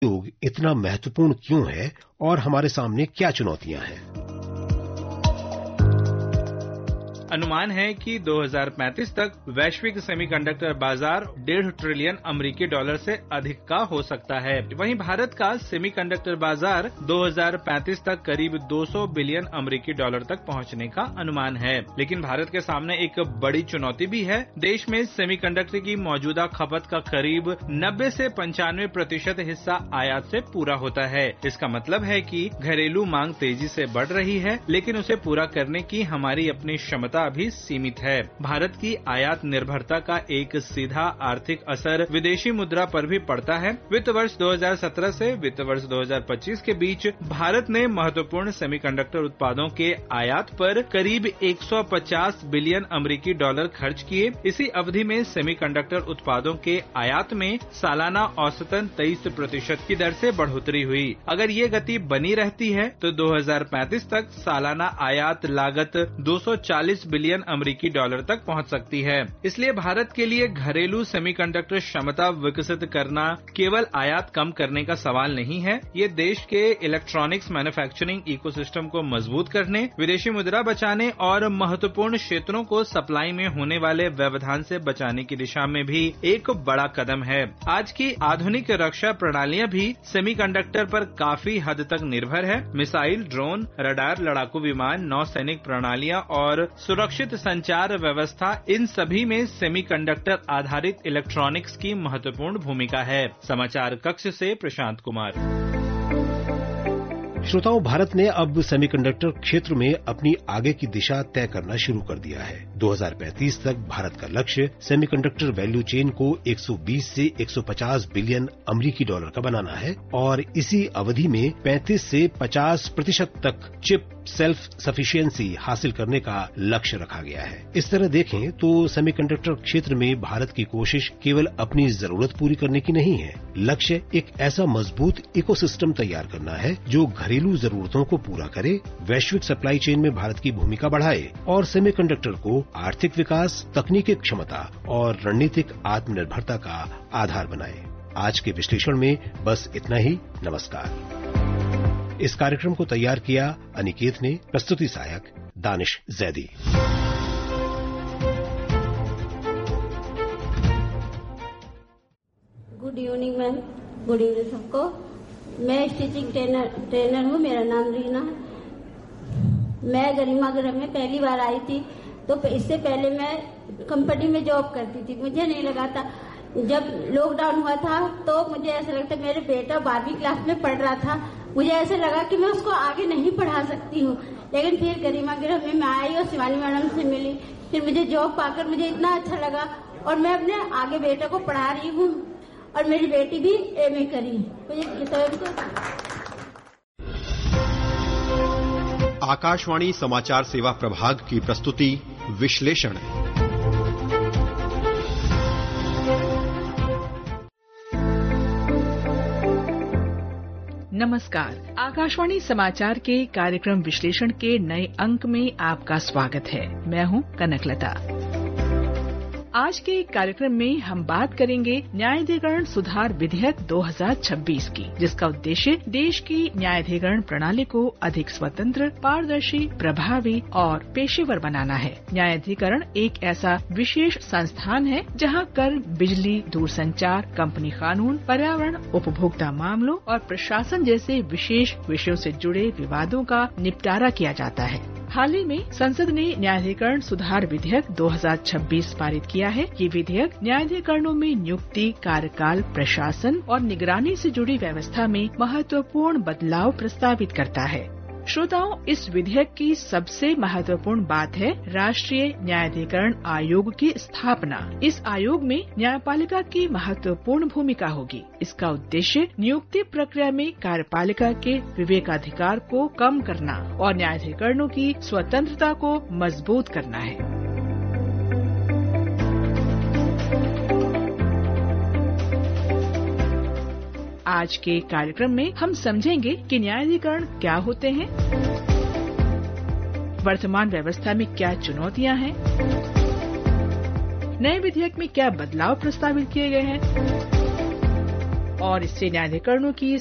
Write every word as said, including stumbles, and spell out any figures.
योग इतना महत्वपूर्ण क्यों है और हमारे सामने क्या चुनौतियां हैं? अनुमान है कि दो हज़ार पैंतीस तक वैश्विक सेमीकंडक्टर बाजार डेढ़ ट्रिलियन अमेरिकी डॉलर से अधिक का हो सकता है। वहीं भारत का सेमीकंडक्टर बाजार दो हज़ार पैंतीस तक करीब दो सौ बिलियन अमेरिकी डॉलर तक पहुंचने का अनुमान है। लेकिन भारत के सामने एक बड़ी चुनौती भी है। देश में सेमीकंडक्टर की मौजूदा खपत का करीब नब्बे से पंचानवे प्रतिशत हिस्सा आयात से पूरा होता है। इसका मतलब है कि घरेलू मांग तेजी से बढ़ रही है, लेकिन उसे पूरा करने की हमारी अपनी क्षमता अभी सीमित है। भारत की आयात निर्भरता का एक सीधा आर्थिक असर विदेशी मुद्रा पर भी पड़ता है। वित्त वर्ष दो हज़ार सत्रह से वित्त वर्ष दो हज़ार पच्चीस के बीच भारत ने महत्वपूर्ण सेमीकंडक्टर उत्पादों के आयात पर करीब एक सौ पचास बिलियन अमेरिकी डॉलर खर्च किए। इसी अवधि में सेमीकंडक्टर उत्पादों के आयात में सालाना औसतन तेईस प्रतिशत की दर से बढ़ोतरी हुई। अगर ये गति बनी रहती है तो दो हज़ार पैंतीस तक सालाना आयात लागत दो सौ चालीस बिलियन अमेरिकी डॉलर तक पहुंच सकती है। इसलिए भारत के लिए घरेलू सेमीकंडक्टर क्षमता विकसित करना केवल आयात कम करने का सवाल नहीं है, ये देश के इलेक्ट्रॉनिक्स मैन्युफैक्चरिंग इकोसिस्टम को मजबूत करने, विदेशी मुद्रा बचाने और महत्वपूर्ण क्षेत्रों को सप्लाई में होने वाले व्यवधान से बचाने की दिशा में भी एक बड़ा कदम है। आज की आधुनिक रक्षा प्रणालियां भी सेमीकंडक्टर पर काफी हद तक निर्भर है। मिसाइल, ड्रोन, रडार, लड़ाकू विमान, नौसैनिक प्रणालियां और सुरक्षित संचार व्यवस्था, इन सभी में सेमीकंडक्टर आधारित इलेक्ट्रॉनिक्स की महत्वपूर्ण भूमिका है। समाचार कक्ष से प्रशांत कुमार। श्रोताओं, भारत ने अब सेमीकंडक्टर क्षेत्र में अपनी आगे की दिशा तय करना शुरू कर दिया है। दो हज़ार पैंतीस तक भारत का लक्ष्य सेमीकंडक्टर वैल्यू चेन को एक सौ बीस से एक सौ पचास बिलियन अमेरिकी डॉलर का बनाना है और इसी अवधि में पैंतीस से पचास प्रतिशत तक चिप सेल्फ सफिशिएंसी हासिल करने का लक्ष्य रखा गया है। इस तरह देखें तो सेमीकंडक्टर क्षेत्र में भारत की कोशिश केवल अपनी जरूरत पूरी करने की नहीं है। लक्ष्य एक ऐसा मजबूत इकोसिस्टम तैयार करना है जो घरेलू जरूरतों को पूरा करे, वैश्विक सप्लाई चेन में भारत की भूमिका बढ़ाए और सेमीकंडक्टर को आर्थिक विकास, तकनीकी क्षमता और रणनीतिक आत्मनिर्भरता का आधार बनाए। आज के विश्लेषण में बस इतना ही। नमस्कार। इस कार्यक्रम को तैयार किया अनिकेत ने, प्रस्तुति सहायक Danish Zaidi. Good evening ma'am, good evening सबको। मैं स्टिचिंग ट्रेनर ट्रेनर हूँ, मेरा नाम रीना है। मैं गरिमा गृह में पहली बार आई थी, तो इससे पहले मैं कंपनी में जॉब करती थी। मुझे नहीं लगा था, जब लॉकडाउन हुआ था तो मुझे ऐसा लगता, मेरे बेटा बारहवीं क्लास में पढ़ रहा था, मुझे ऐसा लगा कि मैं उसको आगे नहीं पढ़ा सकती हूँ। लेकिन फिर गरिमा गृह में मैं आई और शिवानी मैडम से मिली, फिर मुझे जॉब पाकर मुझे इतना अच्छा लगा और मैं अपने आगे बेटा को पढ़ा रही हूँ और मेरी बेटी भी एमए करी। मुझे आकाशवाणी समाचार सेवा प्रभाग की प्रस्तुति विश्लेषण। नमस्कार। आकाशवाणी समाचार के कार्यक्रम विश्लेषण के नए अंक में आपका स्वागत है। मैं हूं कनकलता। आज के कार्यक्रम में हम बात करेंगे न्यायाधिकरण सुधार विधेयक दो हज़ार छब्बीस की, जिसका उद्देश्य देश की न्यायाधिकरण प्रणाली को अधिक स्वतंत्र, पारदर्शी, प्रभावी और पेशेवर बनाना है। न्यायाधिकरण एक ऐसा विशेष संस्थान है जहां कर, बिजली, दूरसंचार, कंपनी कानून, पर्यावरण, उपभोक्ता मामलों और प्रशासन जैसे विशेष विषयों से जुड़े विवादों का निपटारा किया जाता है। हाल ही में संसद ने न्यायाधिकरण सुधार विधेयक दो हज़ार छब्बीस पारित किया है। ये विधेयक न्यायाधिकरणों में नियुक्ति, कार्यकाल, प्रशासन और निगरानी से जुड़ी व्यवस्था में महत्वपूर्ण बदलाव प्रस्तावित करता है। श्रोताओं, इस विधेयक की सबसे महत्वपूर्ण बात है राष्ट्रीय न्यायाधिकरण आयोग की स्थापना। इस आयोग में न्यायपालिका की महत्वपूर्ण भूमिका होगी। इसका उद्देश्य नियुक्ति प्रक्रिया में कार्यपालिका के विवेकाधिकार को कम करना और न्यायाधिकरणों की स्वतंत्रता को मजबूत करना है। आज के कार्यक्रम में हम समझेंगे कि न्यायाधिकरण क्या होते हैं, वर्तमान व्यवस्था में क्या चुनौतियां हैं, नए विधेयक में क्या बदलाव प्रस्तावित किए गए हैं और इससे न्यायाधिकरणों की